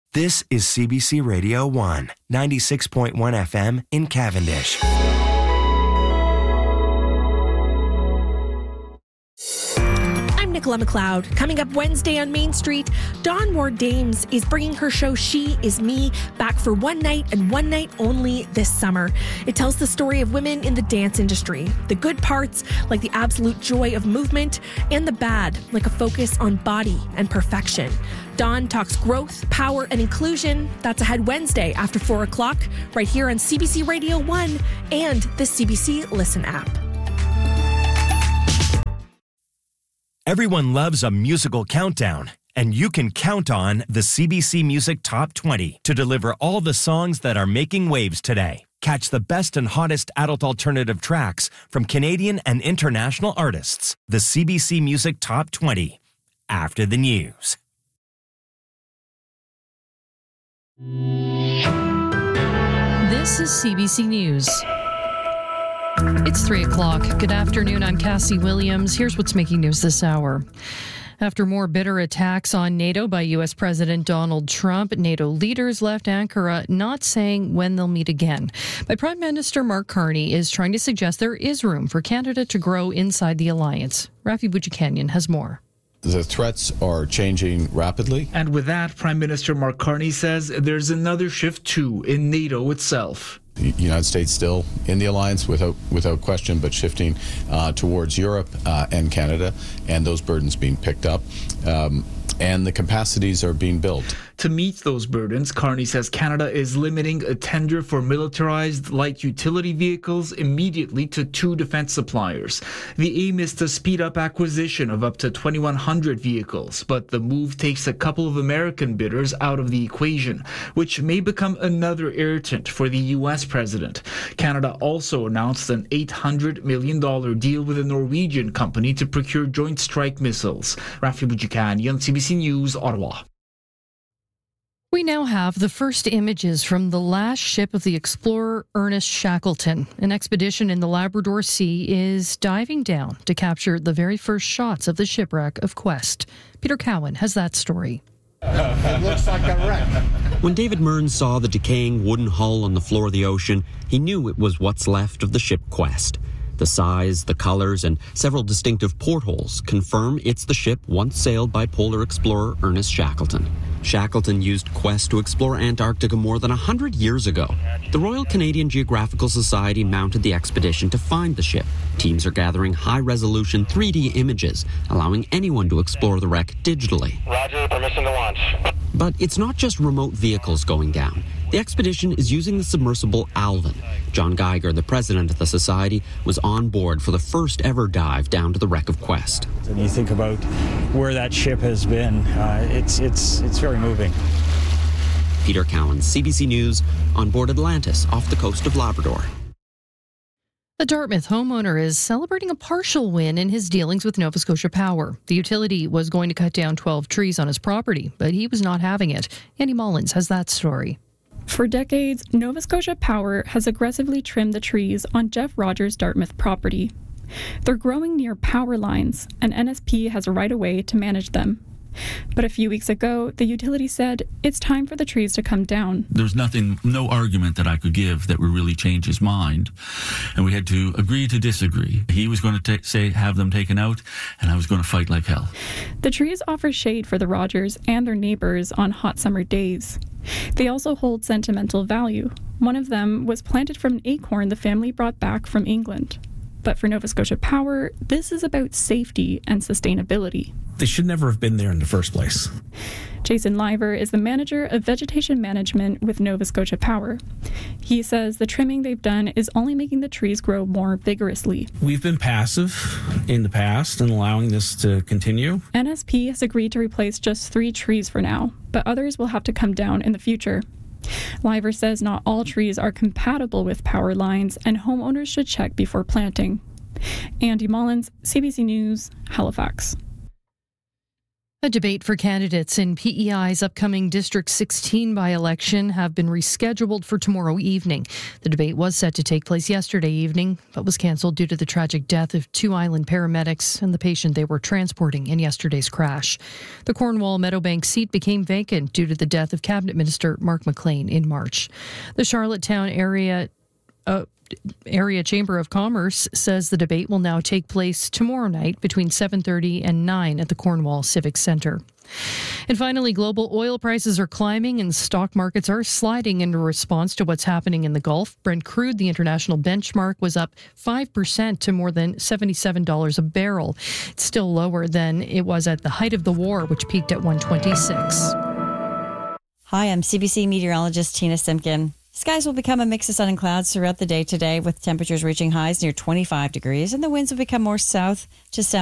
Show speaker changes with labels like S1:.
S1: This is CBC Radio 1, 96.1 FM in Cavendish.
S2: I'm Nicola McLeod. Coming up Wednesday on Main Street, Dawn Ward Dames is bringing her show She Is Me back for one night and one night only this summer. It tells the story of women in the dance industry, the good parts like the absolute joy of movement, and the bad like a focus on body and perfection. Dawn talks growth, power, and inclusion. That's ahead Wednesday after 4 o'clock, right here on CBC Radio 1 and the CBC Listen app.
S1: Everyone loves a musical countdown, and you can count on the CBC Music Top 20 to deliver all the songs that are making waves today. Catch the best and hottest adult alternative tracks from Canadian and international artists. The CBC Music Top 20, after the news.
S3: This is CBC News. It's 3 o'clock. Good afternoon. I'm Cassie Williams. Here's what's making news this hour. After more bitter attacks on NATO by U.S. President Donald Trump, NATO leaders left Ankara not saying when they'll meet again. But Prime Minister Mark Carney is trying to suggest there is room for Canada to grow inside the alliance. Rafi Boudjikanian has more.
S4: The threats are changing rapidly.
S5: And with that, Prime Minister Mark Carney says there's another shift too in NATO itself.
S4: The United States still in the alliance without question, but shifting towards Europe and Canada, and those burdens being picked up. And the capacities are being built.
S5: To meet those burdens, Carney says Canada is limiting a tender for militarized light utility vehicles immediately to 2 defense suppliers. The aim is to speed up acquisition of up to 2,100 vehicles, but the move takes a couple of American bidders out of the equation, which may become another irritant for the U.S. president. Canada also announced an $800 million deal with a Norwegian company to procure Joint Strike missiles. Rafi Boudjikanian, CBC News, Ottawa.
S3: We now have the first images from the last ship of the explorer Ernest Shackleton. An expedition in the Labrador Sea is diving down to capture the very first shots of the shipwreck of Quest. Peter Cowan has that story.
S6: It looks like a wreck.
S7: When David Mearns saw the decaying wooden hull on the floor of the ocean, he knew it was what's left of the ship Quest. The size, the colors, and several distinctive portholes confirm it's the ship once sailed by polar explorer Ernest Shackleton. Shackleton used Quest to explore Antarctica more than 100 years ago. The Royal Canadian Geographical Society mounted the expedition to find the ship. Teams are gathering high-resolution 3D images, allowing anyone to explore the wreck digitally.
S8: Roger, permission to launch.
S7: But it's not just remote vehicles going down. The expedition is using the submersible Alvin. John Geiger, the president of the society, was on board for the first ever dive down to the wreck of Quest.
S9: And you think about where that ship has been, it's very moving.
S7: Peter Cowan, CBC News, on board Atlantis off the coast of Labrador.
S3: A Dartmouth homeowner is celebrating a partial win in his dealings with Nova Scotia Power. The utility was going to cut down 12 trees on his property, but he was not having it. Andy Mullins has that story.
S10: For decades, Nova Scotia Power has aggressively trimmed the trees on Jeff Rogers' Dartmouth property. They're growing near power lines, and NSP has a right-of-way to manage them. But a few weeks ago, the utility said it's time for the trees to come down.
S11: There's no argument that I could give that would really change his mind. And we had to agree to disagree. He was going to have them taken out, and I was going to fight like hell.
S10: The trees offer shade for the Rogers and their neighbors on hot summer days. They also hold sentimental value. One of them was planted from an acorn the family brought back from England. But for Nova Scotia Power, this is about safety and sustainability.
S12: They should never have been there in the first place.
S10: Jason Liver is the manager of vegetation management with Nova Scotia Power. He says the trimming they've done is only making the trees grow more vigorously.
S12: We've been passive in the past and allowing this to continue.
S10: NSP has agreed to replace just 3 trees for now, but others will have to come down in the future. Liver says not all trees are compatible with power lines and homeowners should check before planting. Andy Mullins, CBC News, Halifax.
S3: A debate for candidates in PEI's upcoming District 16 by-election have been rescheduled for tomorrow evening. The debate was set to take place yesterday evening, but was cancelled due to the tragic death of 2 island paramedics and the patient they were transporting in yesterday's crash. The Cornwall-Meadowbank seat became vacant due to the death of Cabinet Minister Mark McLean in March. The Charlottetown Area Chamber of Commerce says the debate will now take place tomorrow night between 7:30 and 9 at the Cornwall Civic Centre. And finally, global oil prices are climbing and stock markets are sliding in response to what's happening in the Gulf. Brent crude, the international benchmark, was up 5% to more than $77 a barrel. It's still lower than it was at the height of the war, which peaked at $126.
S8: Hi, I'm CBC meteorologist Tina Simpkin. Skies will become a mix of sun and clouds throughout the day today, with temperatures reaching highs near 25 degrees, and the winds will become more south to south.